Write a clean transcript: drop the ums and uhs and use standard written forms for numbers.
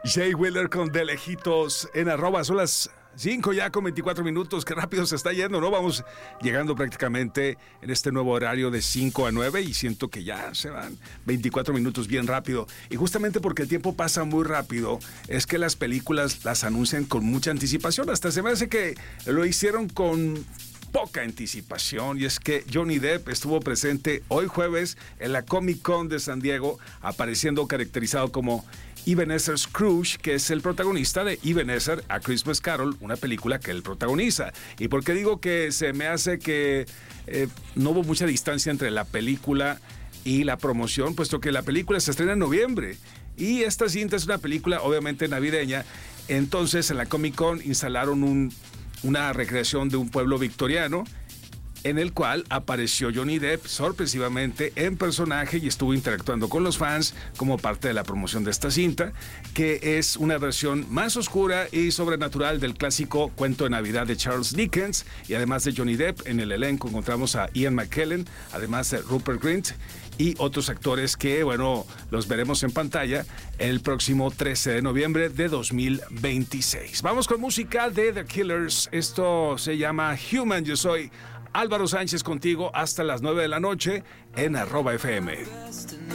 Jay Wheeler con De Lejitos en @ son las 5 ya con 24 minutos. Qué rápido se está yendo, ¿no? Vamos llegando prácticamente en este nuevo horario de 5 a 9 y siento que ya se van 24 minutos bien rápido. Y justamente porque el tiempo pasa muy rápido, es que las películas las anuncian con mucha anticipación. Hasta se me hace que lo hicieron con poca anticipación, y es que Johnny Depp estuvo presente hoy jueves en la Comic Con de San Diego, apareciendo caracterizado como Ebenezer Scrooge, que es el protagonista de Ebenezer: A Christmas Carol, una película que él protagoniza. ¿Y por qué digo que se me hace que no hubo mucha distancia entre la película y la promoción? Puesto que la película se estrena en noviembre y esta cinta es una película obviamente navideña. Entonces en la Comic Con instalaron una recreación de un pueblo victoriano en el cual apareció Johnny Depp sorpresivamente en personaje y estuvo interactuando con los fans como parte de la promoción de esta cinta, que es una versión más oscura y sobrenatural del clásico cuento de Navidad de Charles Dickens. Y además de Johnny Depp, en el elenco encontramos a Ian McKellen, además de Rupert Grint y otros actores que, bueno, los veremos en pantalla el próximo 13 de noviembre de 2026. Vamos con música de The Killers. Esto se llama Human. Yo soy Álvaro Sánchez contigo hasta las 9 de la noche en @FM.